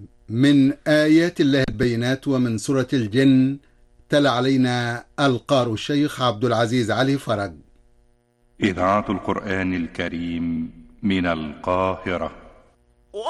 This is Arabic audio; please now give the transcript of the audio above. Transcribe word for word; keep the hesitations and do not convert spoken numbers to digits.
من آيات الله البينات ومن سورة الجن. تلا علينا القار الشيخ عبد العزيز علي فرج. إذاعة القرآن الكريم من القاهرة.